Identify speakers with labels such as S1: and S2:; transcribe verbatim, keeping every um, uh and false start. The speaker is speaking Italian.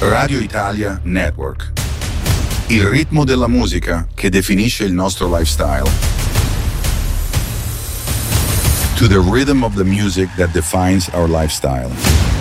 S1: Radio Italia Network. Il ritmo della musica che definisce il nostro lifestyle. To the rhythm of the music that defines our lifestyle.